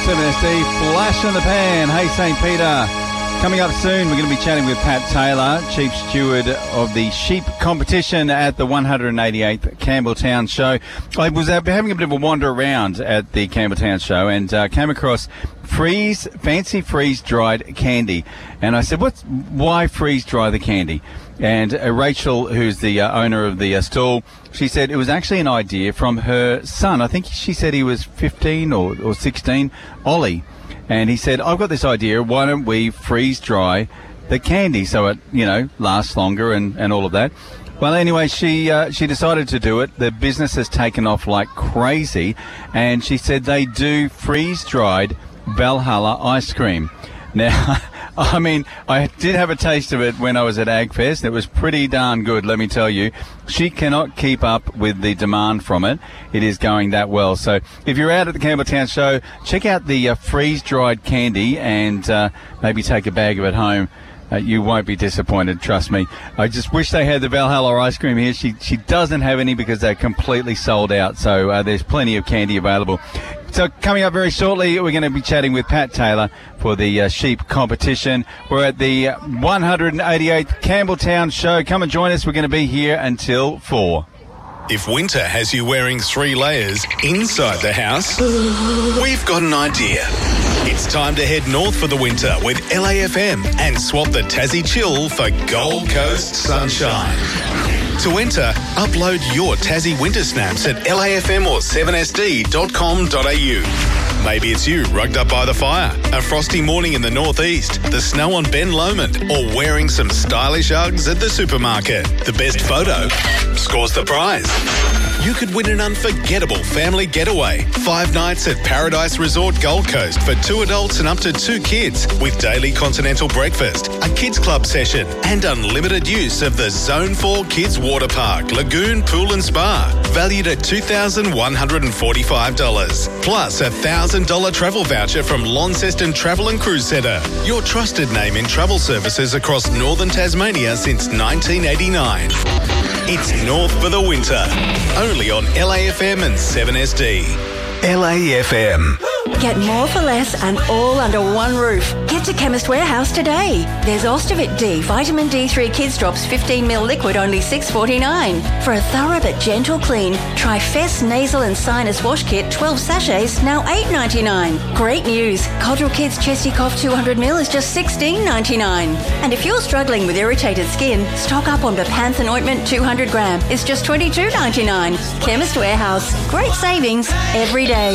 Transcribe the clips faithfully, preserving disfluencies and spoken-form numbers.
seven S D, flash in the pan. Hey, Saint Peter. Coming up soon, we're going to be chatting with Pat Taylor, Chief Steward of the sheep competition at the one hundred eighty-eighth Campbelltown Show. I was uh, having a bit of a wander around at the Campbelltown Show and uh, came across freeze, fancy freeze-dried candy. And I said, "What's why freeze-dry the candy?" And uh, Rachel, who's the uh, owner of the uh, stall, she said it was actually an idea from her son. I think she said he was fifteen or, or sixteen, Ollie. And he said, I've got this idea, why don't we freeze dry the candy so it, you know, lasts longer and, and all of that. Well, anyway, she uh, she decided to do it. The business has taken off like crazy. And she said they do freeze-dried Valhalla ice cream. Now, I mean, I did have a taste of it when I was at AgFest. It was pretty darn good, let me tell you. She cannot keep up with the demand from it. It is going that well. So if you're out at the Campbelltown Show, check out the uh, freeze-dried candy and uh, maybe take a bag of it home. Uh, you won't be disappointed, trust me. I just wish they had the Valhalla ice cream here. She she doesn't have any because they're completely sold out. So uh, there's plenty of candy available. So coming up very shortly, we're going to be chatting with Pat Taylor for the uh, sheep competition. We're at the one hundred eighty-eighth Campbelltown Show. Come and join us. We're going to be here until four. If winter has you wearing three layers inside the house, we've got an idea. It's time to head north for the winter with L A F M and swap the Tassie chill for Gold Coast sunshine. To enter, upload your Tassie winter snaps at L A F M or seven S D dot com dot a u. Maybe it's you rugged up by the fire, a frosty morning in the northeast, the snow on Ben Lomond, or wearing some stylish Uggs at the supermarket. The best photo scores the prize. You could win an unforgettable family getaway. Five nights at Paradise Resort Gold Coast for two adults and up to two kids with daily continental breakfast, a kids club session and unlimited use of the Zone four Kids Water Park, Lagoon Pool and Spa, valued at two thousand one hundred forty-five dollars. Plus a one thousand dollars travel voucher from Launceston Travel and Cruise Centre, your trusted name in travel services across northern Tasmania since nineteen eighty-nine. It's North for the winter, only on L A F M and seven S D. L A F M. Get more for less and all under one roof. Get to Chemist Warehouse today. There's Ostovit D, Vitamin D three Kids Drops fifteen milliliter liquid, only six forty-nine. For a thorough but gentle clean, try Fess Nasal and Sinus Wash Kit, twelve sachets, now eight ninety-nine. Great news. Codral Kids Chesty Cough two hundred milliliters is just sixteen ninety-nine. And if you're struggling with irritated skin, stock up on Bepanthen Ointment two hundred gram. It's just twenty-two ninety-nine. Chemist Warehouse. Great savings every day.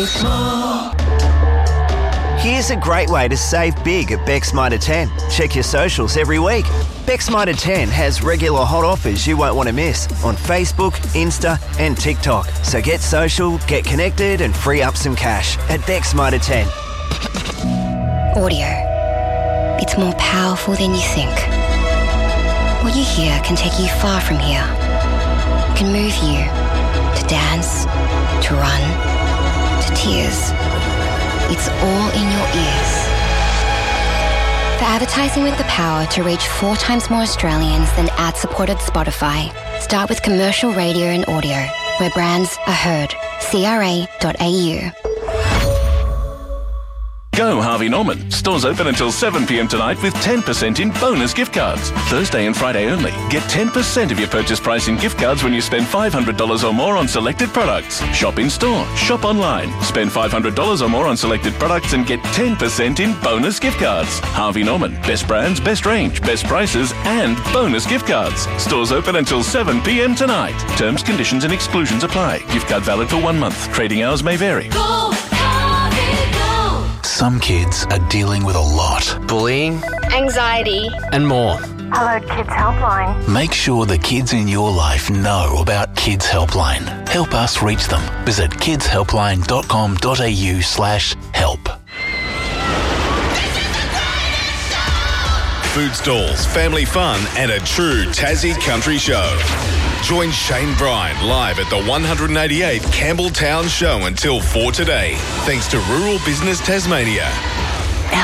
Here's a great way to save big at Beck's Mitre ten. Check your socials every week. Beck's Mitre ten has regular hot offers you won't want to miss on Facebook, Insta and TikTok. So get social, get connected and free up some cash at Beck's Mitre ten. Audio. It's more powerful than you think. What you hear can take you far from here. It can move you to dance, to run, to tears. It's all in your ears. For advertising with the power to reach four times more Australians than ad-supported Spotify, start with commercial radio and audio, where brands are heard. C R A dot A U. Go Harvey Norman. Stores open until seven p.m. tonight with ten percent in bonus gift cards. Thursday and Friday only. Get ten percent of your purchase price in gift cards when you spend five hundred dollars or more on selected products. Shop in store. Shop online. Spend five hundred dollars or more on selected products and get ten percent in bonus gift cards. Harvey Norman. Best brands, best range, best prices and bonus gift cards. Stores open until seven p.m. tonight. Terms, conditions and exclusions apply. Gift card valid for one month. Trading hours may vary. Go, Harvey, go! Some kids are dealing with a lot. Bullying, anxiety, and more. Hello, Kids Helpline. Make sure the kids in your life know about Kids Helpline. Help us reach them. Visit kidshelpline dot com dot a u slash help. Food stalls, family fun, and a true Tassie country show. Join Shane Bryan live at the one hundred eighty-eighth Campbelltown Show until four today. Thanks to Rural Business Tasmania.